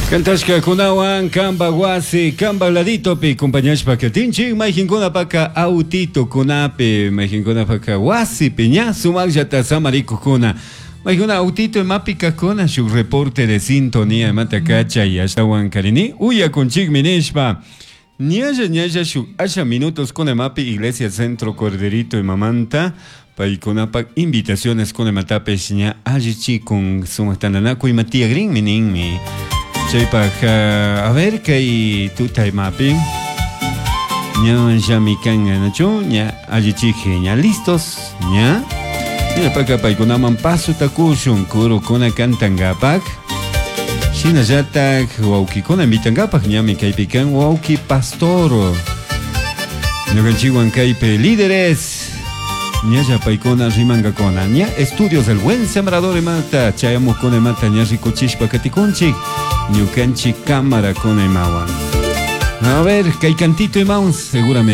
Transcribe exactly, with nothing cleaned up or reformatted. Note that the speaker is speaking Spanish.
Kantashka kunawan kamba wasi kamba laditopi compañashpa katinchi majinkuna paka autito kunapi majinkuna paka wasi piña sumaljata samariku kuna majina autito mapika kuna su reporte de sintonía matacacha y hasta wankarini uya conchig minishpa niaya niaya su asha minutos con mapi iglesia centro corderito y mamanta paikunapa invitaciones con matape siña ajichi con sumastananaku y matia green mining mi a ver que hay tu mapi ña ya mi canga nacho ña allí ña listos ña mira para acá para con paso takushun kuro con cantangapak shina jata wauki con invitangapak ña mi kaipikan wauki pastoro ña ganchiwan kaipe líderes ña ya paikona rimanga kona ña estudios del buen sembrador mata chayamos con mata ña ricochishpa katikonchik Ñucanchi cámara con Emawan. A ver, que hay cantito Emawan, seguramente.